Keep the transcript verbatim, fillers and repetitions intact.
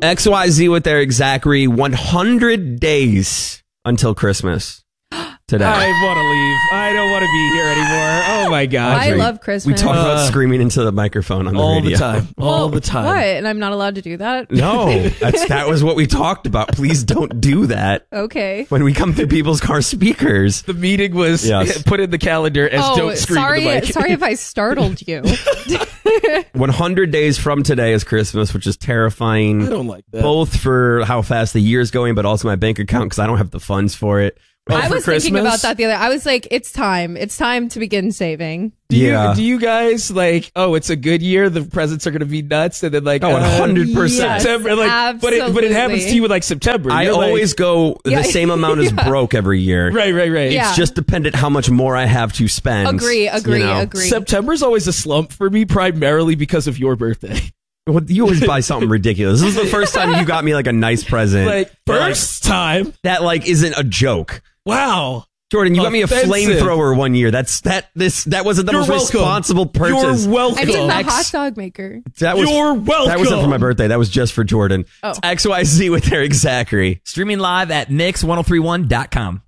X Y Z with Eric Zachary. one hundred days until Christmas. Today. I want to leave. I don't want to be here anymore. Oh my God. I love Christmas. We talk about uh, screaming into the microphone on the all radio. the time. All well, the time. What? And I'm not allowed to do that? No, that's, that was what we talked about. Please don't do that. Okay. When we come through people's car speakers. The meeting was yes. put in the calendar as oh, don't scream sorry, in the mic. sorry if I startled you. one hundred days from today is Christmas, which is terrifying. I don't like that. Both for how fast the year's going, but also my bank account because I don't have the funds for it. Oh, I was Christmas? thinking about that the other. I was like, it's time. It's time to begin saving. Do you, yeah. do you guys like, oh, it's a good year, the presents are going to be nuts, and then like, oh, one hundred uh, percent. September, like, absolutely. but it, but it happens to you with like September. I You're always like, go Yeah. the same amount as Yeah. broke every year. right, right, right. Yeah. It's just dependent how much more I have to spend. Agree, agree, you know. agree. September's always a slump for me, primarily because of your birthday. Well, you always buy something ridiculous. This is the first time you got me like a nice present. Like, first time? That like isn't a joke. Wow. Jordan, you got me a Offensive. flamethrower one year. That's that. This that wasn't the You're most welcome. responsible purchase. You're welcome. I mean, the X- hot dog maker. That was, You're welcome. That wasn't for my birthday. That was just for Jordan. Oh. It's X Y Z with Eric Zachary. Streaming live at mix ten thirty-one dot com.